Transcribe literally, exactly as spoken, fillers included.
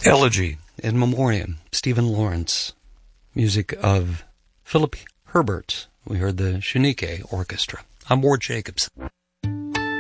Elegy in Memoriam, Stephen Lawrence. Music of Philip Herbert. We heard the Shunique Orchestra. I'm Ward Jacobs.